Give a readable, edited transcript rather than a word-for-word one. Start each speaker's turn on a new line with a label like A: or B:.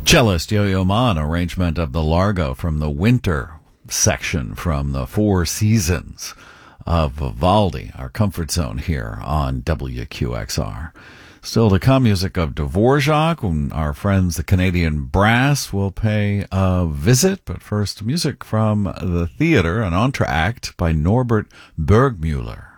A: Cellist Yo-Yo Ma, an arrangement of the Largo from the winter section from the Four Seasons of Vivaldi, our comfort zone here on WQXR. Still to come, music of Dvorak, and our friends the Canadian Brass will pay a visit, but first music from the theater, an entr'acte by Norbert Burgmüller.